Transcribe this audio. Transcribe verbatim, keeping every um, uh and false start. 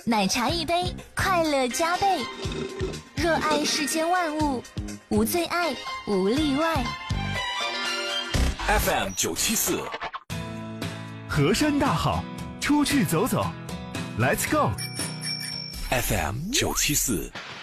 奶茶一杯，快乐加倍。热爱世间万物，无最爱，无例外。 F M 九七四， 河山大好，出去走走 ，Let's go。 F M 九七四。